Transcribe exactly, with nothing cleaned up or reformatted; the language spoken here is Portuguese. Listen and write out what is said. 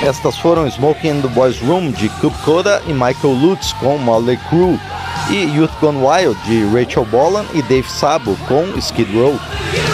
Estas foram Smoking in the Boys Room, de Cub Koda e Michael Lutz, com Motley Crue, e Youth Gone Wild, de Rachel Bolan e Dave Sabo, com Skid Row.